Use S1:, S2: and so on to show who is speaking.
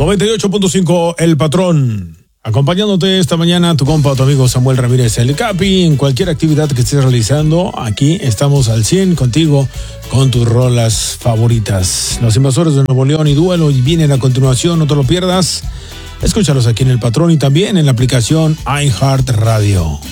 S1: 98.5 El Patrón. Acompañándote esta mañana tu compa, tu amigo Samuel Ramírez, el Capi. En cualquier actividad que estés realizando, aquí estamos al 100 contigo con tus rolas favoritas. Los Invasores de Nuevo León y Duelo y vienen a continuación, no te lo pierdas. Escúchalos aquí en El Patrón y también en la aplicación iHeartRadio.